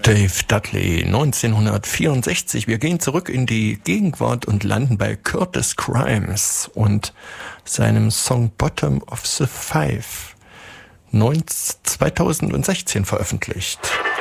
Dave Dudley, 1964. Wir gehen zurück in die Gegenwart und landen bei Curtis Grimes und seinem Song Bottom of the Five, 2016 veröffentlicht.